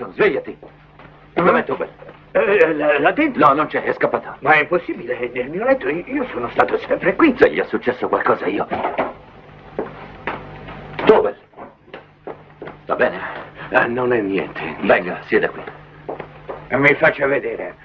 Watson, svegliati. Dov'è Tobel? Là dentro? No, non c'è, è scappato. Ma è impossibile, nel mio letto io sono stato sempre qui. Se gli è successo qualcosa io... Tobel! Va bene? Non è niente. Venga, sieda qui. Mi faccia vedere.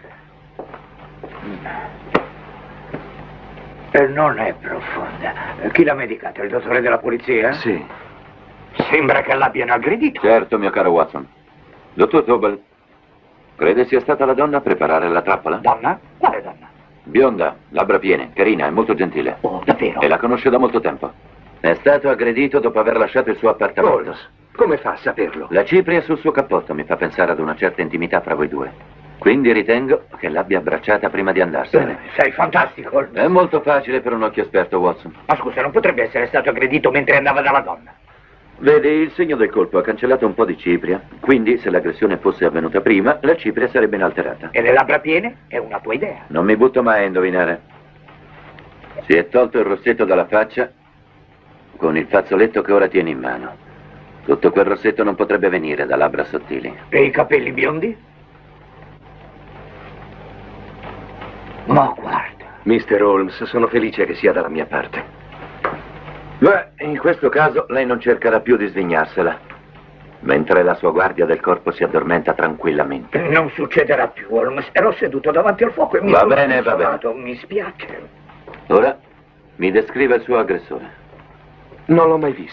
Non è profonda. Chi l'ha medicato? Il dottore della polizia? Sì. Sembra che l'abbiano aggredito. Certo, mio caro Watson. Dottor Tobel, crede sia stata la donna a preparare la trappola? Donna? Quale donna? Bionda, labbra piene, carina e molto gentile. Oh, davvero? E la conosce da molto tempo. È stato aggredito dopo aver lasciato il suo appartamento. Holmes, come fa a saperlo? La cipria sul suo cappotto mi fa pensare ad una certa intimità fra voi due. Quindi ritengo che l'abbia abbracciata prima di andarsene. Sei fantastico, Holmes. È molto facile per un occhio esperto, Watson. Ma scusa, non potrebbe essere stato aggredito mentre andava dalla donna? Vedi, il segno del colpo ha cancellato un po' di cipria. Quindi, se l'aggressione fosse avvenuta prima, la cipria sarebbe inalterata. E le labbra piene? È una tua idea. Non mi butto mai a indovinare. Si è tolto il rossetto dalla faccia con il fazzoletto che ora tieni in mano. Tutto quel rossetto non potrebbe venire da labbra sottili. E i capelli biondi? Ma guarda. Mr. Holmes, sono felice che sia dalla mia parte. Beh, in questo caso lei non cercherà più di svignarsela, mentre la sua guardia del corpo si addormenta tranquillamente. Non succederà più, Holmes. Ero seduto davanti al fuoco e mi Va sono bene, va consolato. Mi spiace. Ora mi descriva il suo aggressore. Non l'ho mai visto.